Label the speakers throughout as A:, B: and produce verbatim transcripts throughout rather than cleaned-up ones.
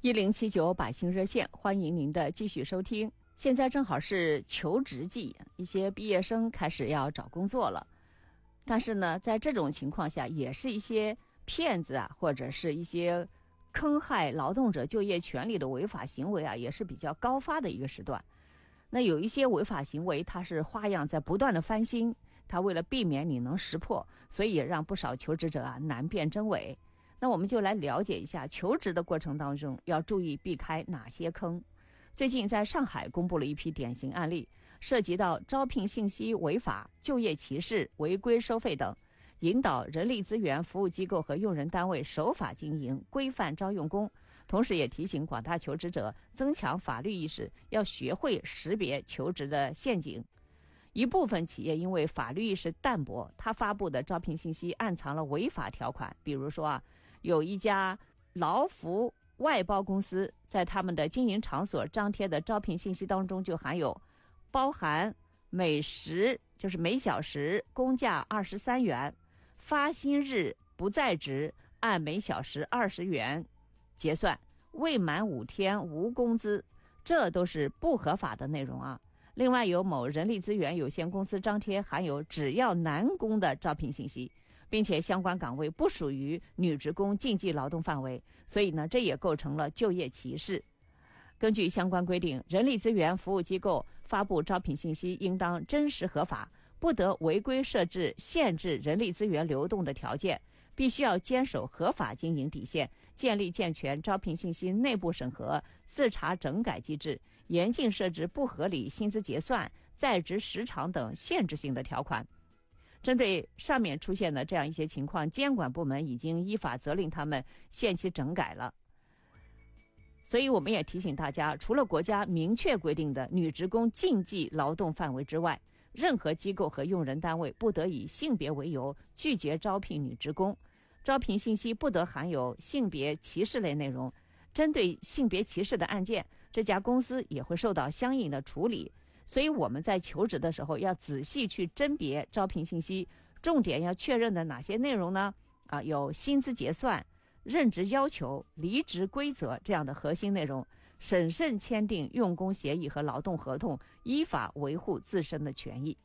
A: 一零七九百姓热线，欢迎您的继续收听。现在正好是求职季，一些毕业生开始要找工作了。但是呢，在这种情况下，也是一些骗子啊，或者是一些坑害劳动者就业权利的违法行为啊，也是比较高发的一个时段。那有一些违法行为，它是花样在不断的翻新，它为了避免你能识破，所以也让不少求职者啊难辨真伪。那我们就来了解一下求职的过程当中要注意避开哪些坑。最近在上海公布了一批典型案例，涉及到招聘信息违法、就业歧视、违规收费等，引导人力资源服务机构和用人单位守法经营、规范招用工，同时也提醒广大求职者增强法律意识，要学会识别求职的陷阱。一部分企业因为法律意识淡薄，他发布的招聘信息暗藏了违法条款。比如说啊，有一家劳服外包公司在他们的经营场所张贴的招聘信息当中就含有包含每时就是每小时工价二十三元，发薪日不在职按每小时二十元结算，未满五天无工资，这都是不合法的内容啊。另外有某人力资源有限公司张贴含有只要男工的招聘信息，并且相关岗位不属于女职工禁忌劳动范围，所以呢，这也构成了就业歧视。根据相关规定，人力资源服务机构发布招聘信息应当真实合法，不得违规设置限制人力资源流动的条件，必须要坚守合法经营底线，建立健全招聘信息内部审核、自查整改机制，严禁设置不合理薪资结算、在职时长等限制性的条款。针对上面出现的这样一些情况，监管部门已经依法责令他们限期整改了。所以我们也提醒大家，除了国家明确规定的女职工禁忌劳动范围之外，任何机构和用人单位不得以性别为由拒绝招聘女职工，招聘信息不得含有性别歧视类内容。针对性别歧视的案件，这家公司也会受到相应的处理。所以我们在求职的时候要仔细去甄别招聘信息，重点要确认的哪些内容呢？啊，有薪资结算、任职要求、离职规则这样的核心内容，审慎签订用工协议和劳动合同，依法维护自身的权益。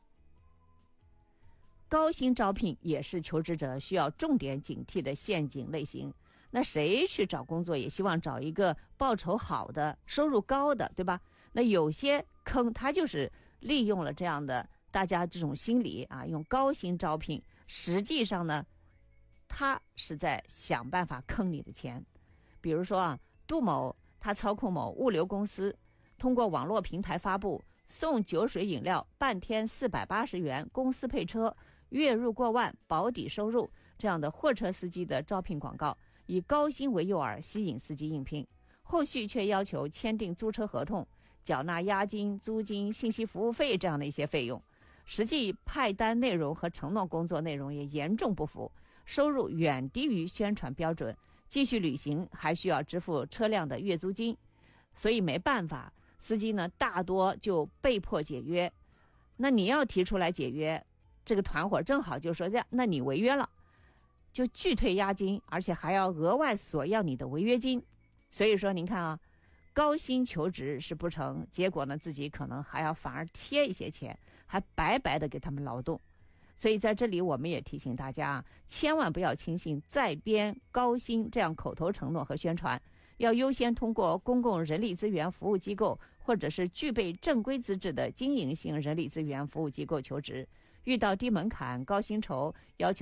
A: 高薪招聘也是求职者需要重点警惕的陷阱类型。那谁去找工作也希望找一个报酬好的、收入高的，对吧？那有些坑它就是利用了这样的大家这种心理啊，用高薪招聘，实际上呢，他是在想办法坑你的钱。比如说啊，杜某他操控某物流公司，通过网络平台发布送酒水饮料半天四百八十元，公司配车，月入过万，保底收入这样的货车司机的招聘广告，以高薪为诱饵吸引司机应聘，后续却要求签订租车合同，缴纳押金、租金、信息服务费这样的一些费用，实际派单内容和承诺工作内容也严重不符，收入远低于宣传标准，继续履行还需要支付车辆的月租金，所以没办法，司机呢大多就被迫解约。那你要提出来解约，这个团伙正好就说那你违约了，就拒退押金，而且还要额外索要你的违约金。所以说您看啊，高薪求职是不成，结果呢自己可能还要反而贴一些钱，还白白的给他们劳动。所以在这里我们也提醒大家啊，千万不要轻信在编高薪这样口头承诺和宣传，要优先通过公共人力资源服务机构或者是具备正规资质的经营性人力资源服务机构求职。遇到低门槛、高薪酬要求